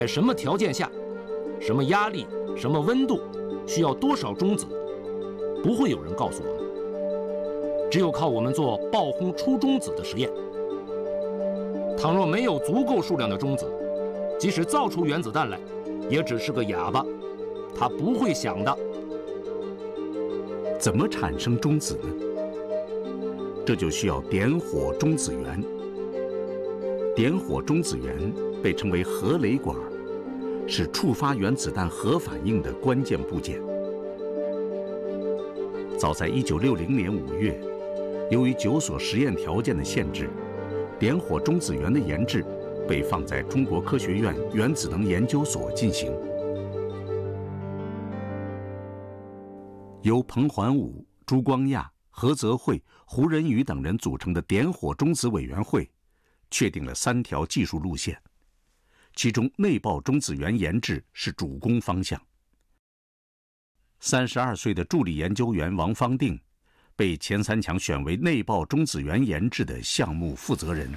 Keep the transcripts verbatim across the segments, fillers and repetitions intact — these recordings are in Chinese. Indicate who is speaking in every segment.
Speaker 1: 在什么条件下、什么压力、什么温度，需要多少中子，不会有人告诉我们。只有靠我们做爆轰出中子的实验。倘若没有足够数量的中子，即使造出原子弹来，也只是个哑巴，它不会响的。
Speaker 2: 怎么产生中子呢？这就需要点火中子源。点火中子源被称为核雷管，是触发原子弹核反应的关键部件。早在一九六零年五月，由于九所实验条件的限制，点火中子源的研制被放在中国科学院原子能研究所进行。由彭桓武、朱光亚、何泽慧、胡仁宇等人组成的点火中子委员会，确定了三条技术路线，其中内爆中子源研制是主攻方向。三十二岁的助理研究员王方定被钱三强选为内爆中子源研制的项目负责人。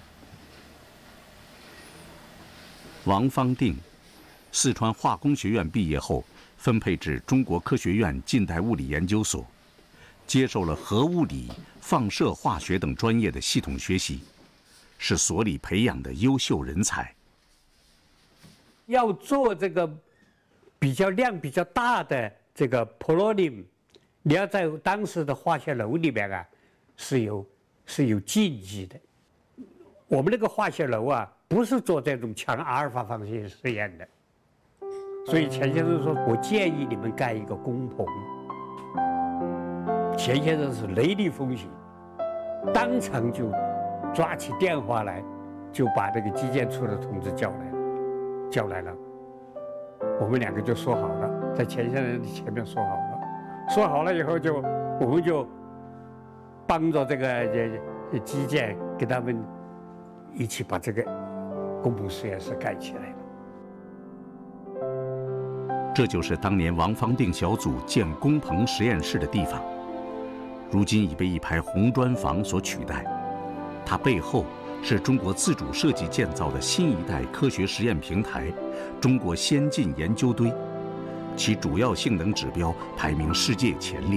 Speaker 2: 王方定，四川化工学院毕业后，分配至中国科学院近代物理研究所，接受了核物理、放射化学等专业的系统学习，是所里培养的优秀人才。
Speaker 3: 要做这个比较量比较大的这个 polonium， 你要在当时的化学楼里面啊，是有是有禁忌的。我们那个化学楼啊，不是做这种强阿尔法方式实验的，所以钱先生说，我建议你们盖一个工棚。钱先生是雷厉风行，当场就抓起电话来，就把那个基建处的同志叫来了，叫来了。我们两个就说好了，在钱先生的前面说好了，说好了以后就我们就帮着这个基建给他们一起把这个工棚实验室盖起来了。
Speaker 2: 这就是当年王方定小组建工棚实验室的地方，如今已被一排红砖房所取代。它背后是中国自主设计建造的新一代科学实验平台——中国先进研究堆，其主要性能指标排名世界前列。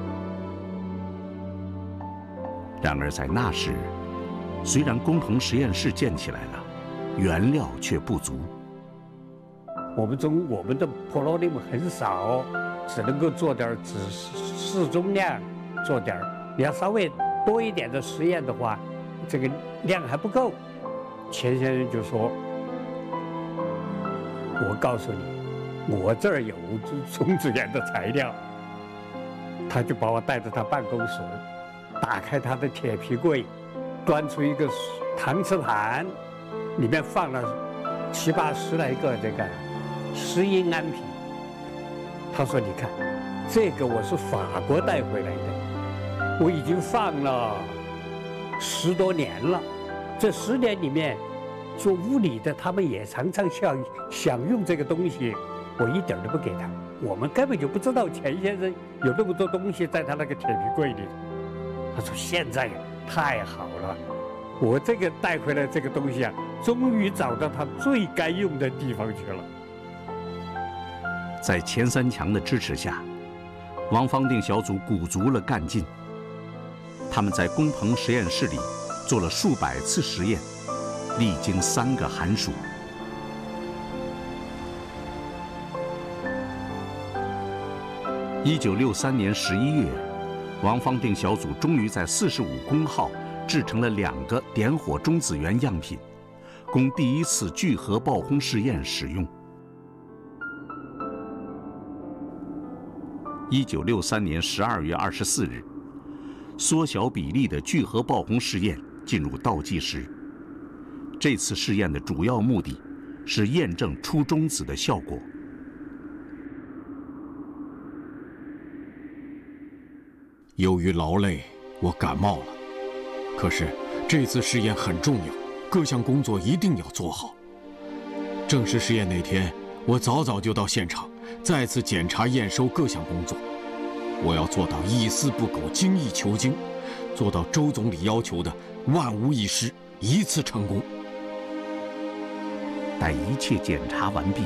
Speaker 2: 然而在那时，虽然工棚实验室建起来了，原料却不足。
Speaker 3: 我们中我们的 polonium 很少，只能够做点只适中量，做点你要稍微多一点的实验的话，这个量还不够。钱先生就说：“我告诉你，我这儿有中子源的材料。”他就把我带到他办公室，打开他的铁皮柜，端出一个搪瓷盘，里面放了七八十来个这个石英铵品。他说：“你看，这个我是法国带回来的，我已经放了十多年了。这十年里面，做物理的他们也常常想想用这个东西，我一点都不给他。我们根本就不知道钱先生有那么多东西在他那个铁皮柜里。”他说：“现在太好了，我这个带回来这个东西啊，终于找到它最该用的地方去了。”
Speaker 2: 在钱三强的支持下，王方定小组鼓足了干劲。他们在工棚实验室里做了数百次实验，历经三个寒暑。一九六三年十一月，王方定小组终于在四十五工号制成了两个点火中子源样品，供第一次聚合爆轰试验使用。一九六三年十二月二十四日，缩小比例的聚合爆轰试验进入倒计时。这次试验的主要目的是验证出中子的效果。
Speaker 4: 由于劳累，我感冒了。可是这次试验很重要，各项工作一定要做好。正式试验那天，我早早就到现场，再次检查验收各项工作。我要做到一丝不苟，精益求精，做到周总理要求的万无一失，一次成功。
Speaker 2: 待一切检查完毕，